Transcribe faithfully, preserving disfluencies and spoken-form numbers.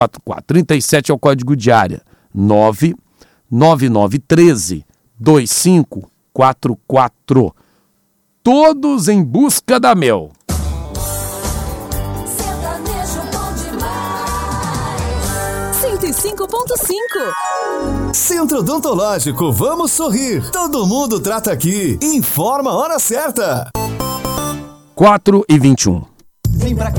quatro quatro. trinta e sete é o código de área. nove nove nove um três dois cinco quatro quatro. Todos em busca da Mel. cento e cinco ponto cinco. Centro Odontológico, vamos sorrir. Todo mundo trata aqui. Informa a hora certa. quatro e vinte e um. Vem pra cá.